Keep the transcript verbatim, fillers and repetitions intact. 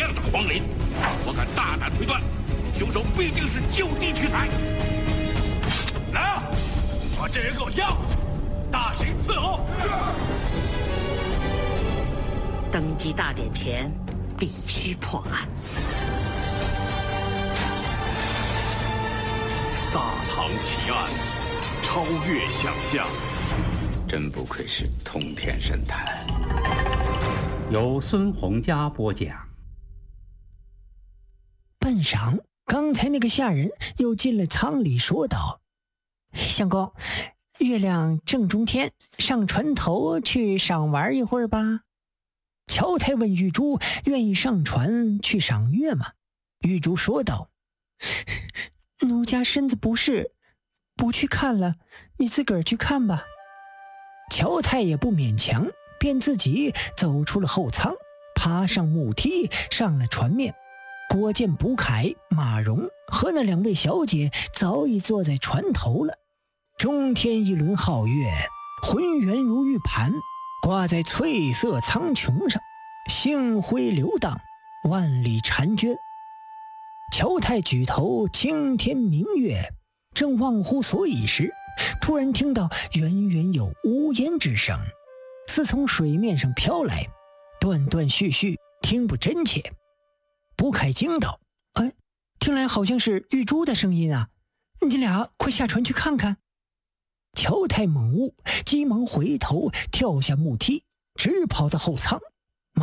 样的荒林，我敢大胆推断，凶手必定是就地取材。来啊，把这人给我押回去，大刑伺候。 登基大典前，必须破案。 大唐奇案，超越想象。 真不愧是通天神探。 由孙洪佳播讲。 半晌，刚才那个下人又进了舱里，说道：“相公，月亮正中天，上船头去赏玩一会儿吧。”乔太问玉珠：“愿意上船去赏月吗？”玉珠说道：“奴家身子不适，不去看了，你自个儿去看吧。”乔太也不勉强，便自己走出了后舱，爬上木梯，上了船面。果见卜凯、马蓉和那两位小姐早已坐在船头了。中天一轮皓月，浑圆如玉盘，挂在翠色苍穹上，星辉流荡，万里婵娟。乔太举头青天明月，正忘乎所以时，突然听到远远有呜咽之声，似从水面上飘来，断断续续，听不真切。卜凯惊道：“哎，听来好像是玉珠的声音啊！你俩快下船去看看。”乔太猛悟，急忙回头跳下木梯，直跑到后舱，